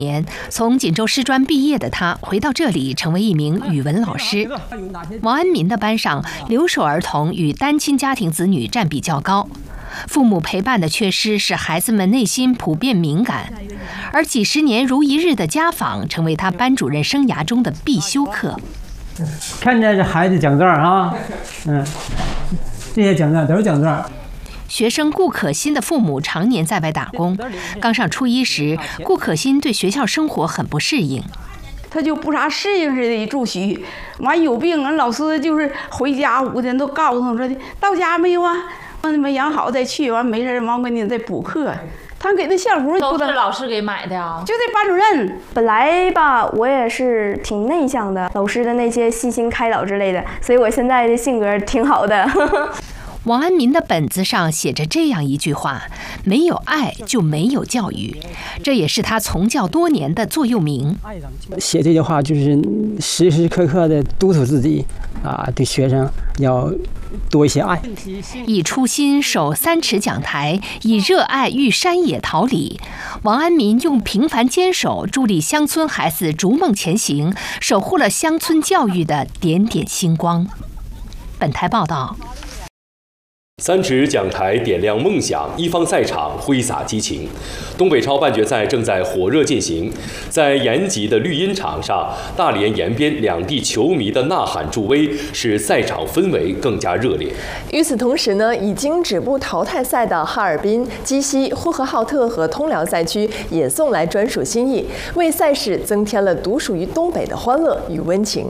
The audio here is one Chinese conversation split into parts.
年从锦州师专毕业的他，回到这里成为一名语文老师。王安民的班上，留守儿童与单亲家庭子女占比较高，父母陪伴的缺失使孩子们内心普遍敏感，而几十年如一日的家访成为他班主任生涯中的必修课。 看着这孩子奖状啊，这些奖状都是奖状。 学生顾可欣的父母常年在外打工，刚上初一时，顾可欣对学校生活很不适应。 他就不啥适应似的住学，完有病，俺老师就是回家5天都告诉他说的，到家没有啊？没养好再去，完没事完给你再补课。他给那校服都是老师给买的呀， 就这班主任。 本来吧，我也是挺内向的，老师的那些细心开导之类的，所以我现在的性格挺好的。 王安民的本子上写着这样一句话：没有爱就没有教育，这也是他从教多年的座右铭。 写这句话就是时时刻刻的督促自己对学生要多一些爱。 以初心守3尺讲台，以热爱育山野桃李。王安民用平凡坚守助力乡村孩子逐梦前行，守护了乡村教育的点点星光。本台报道。 3尺讲台点亮梦想，一方赛场挥洒激情。东北超半决赛正在火热进行，在延吉的绿茵场上，大连延边两地球迷的呐喊助威，使赛场氛围更加热烈。 与此同时呢，已经止步淘汰赛的哈尔滨、鸡西、呼和浩特和通辽赛区也送来专属心意，为赛事增添了独属于东北的欢乐与温情。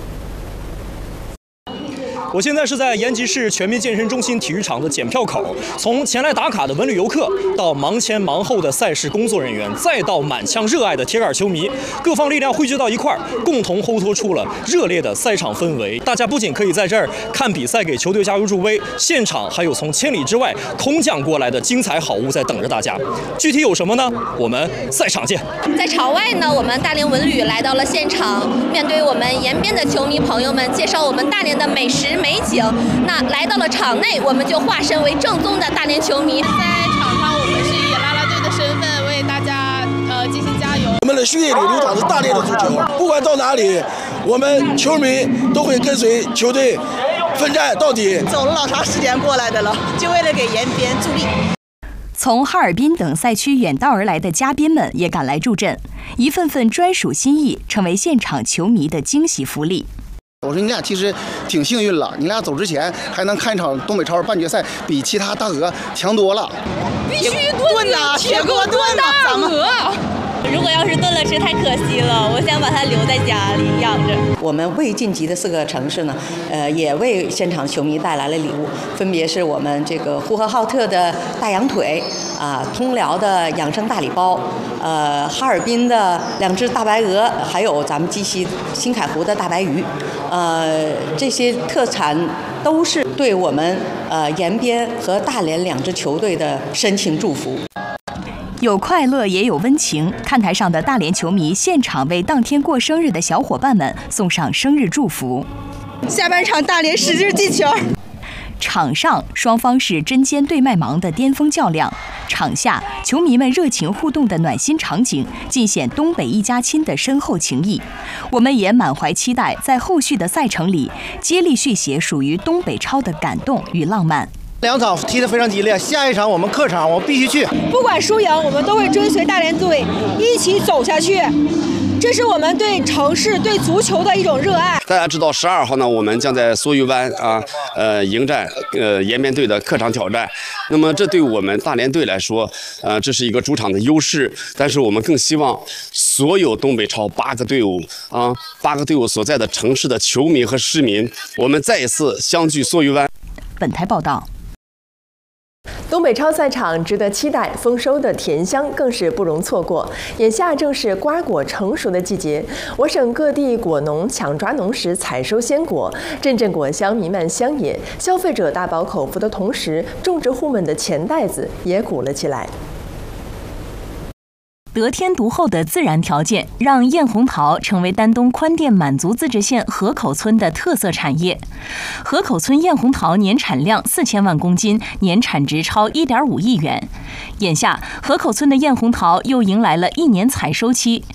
我现在是在延吉市全民健身中心体育场的检票口，从前来打卡的文旅游客，到忙前忙后的赛事工作人员，再到满腔热爱的铁杆球迷，各方力量汇聚到一块儿，共同烘托出了热烈的赛场氛围。大家不仅可以在这儿看比赛，给球队加油助威，现场还有从千里之外空降过来的精彩好物在等着大家。具体有什么呢？我们赛场见。 在场外呢，我们大连文旅来到了现场，面对我们延边的球迷朋友们，介绍我们大连的美食美景。那来到了场内，我们就化身为正宗的大连球迷。 在场上，我们是以啦啦队的身份为大家进行加油。 我们的血液里流淌着大连的足球，不管到哪里，我们球迷都会跟随球队奋战到底。 走了老长时间过来的了，就为了给延边助力。 从哈尔滨等赛区远道而来的嘉宾们也赶来助阵，一份份专属心意成为现场球迷的惊喜福利。 我说你俩其实挺幸运了，你俩走之前还能看一场东北超半决赛，比其他大鹅强多了。 必须炖呐，铁锅炖呐，咱们鹅。 如果要是炖了吃太可惜了，我想把它留在家里养着。 我们未晋级的4个城市呢，也为现场球迷带来了礼物，分别是我们这个呼和浩特的大羊腿通辽的养生大礼包，哈尔滨的2只大白鹅，还有咱们鸡西新凯湖的大白鱼，这些特产都是对我们延边和大连2支球队的深情祝福。 有快乐也有温情，看台上的大连球迷现场为当天过生日的小伙伴们送上生日祝福。 下半场大连使劲进球。 场上双方是针尖对麦芒的巅峰较量，场下球迷们热情互动的暖心场景，尽显东北一家亲的深厚情谊。我们也满怀期待，在后续的赛程里接力续写属于东北超的感动与浪漫。 2场踢得非常激烈，下一场我们客场，我们必须去。 不管输赢，我们都会追随大连队一起走下去。这是我们对城市、对足球的一种热爱。 大家知道，12号呢，我们将在梭鱼湾迎战延边队的客场挑战。那么，这对我们大连队来说，这是一个主场的优势。但是，我们更希望所有东北超8个队伍8个队伍所在的城市的球迷和市民，我们再一次相聚梭鱼湾。 本台报道。 东北超赛场值得期待，丰收的甜香更是不容错过。眼下正是瓜果成熟的季节，我省各地果农抢抓农时采收鲜果，阵阵果香弥漫乡野，消费者大饱口福的同时，种植户们的钱袋子也鼓了起来。 得天独厚的自然条件，让艳红桃成为丹东宽甸满族自治县河口村的特色产业。河口村艳红桃年产量4000万公斤，年产值超1.5亿元。眼下，河口村的艳红桃又迎来了1年采收期。